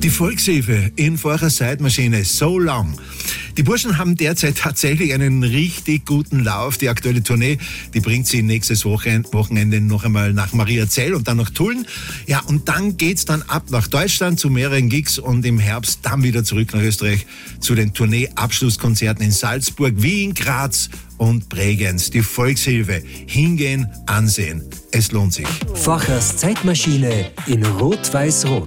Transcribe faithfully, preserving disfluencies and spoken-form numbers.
Die Volkshilfe in Vorcher Zeitmaschine, So Long. Die Burschen haben derzeit tatsächlich einen richtig guten Lauf. Die aktuelle Tournee, die bringt sie nächstes Wochenende noch einmal nach Mariazell und dann nach Tulln. Ja, und dann geht's dann ab nach Deutschland zu mehreren Gigs und im Herbst dann wieder zurück nach Österreich zu den Tournee-Abschlusskonzerten in Salzburg, Wien, Graz und Bregenz. Die Volkshilfe. Hingehen, ansehen. Es lohnt sich. Vorchers Zeitmaschine in Rot-Weiß-Rot.